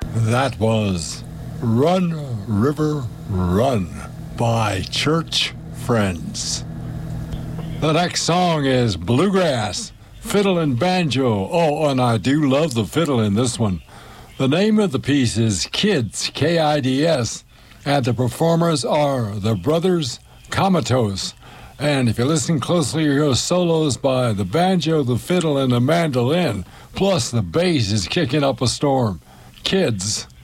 That was Run, River, Run by Church Friends. The next song is Bluegrass, Fiddle and Banjo. Oh, and I do love the fiddle in this one. The name of the piece is Kids, K-I-D-S, and the performers are the Brothers Comatose. And if you listen closely, you hear solos by the banjo, the fiddle, and the mandolin, plus the bass is kicking up a storm. Kids.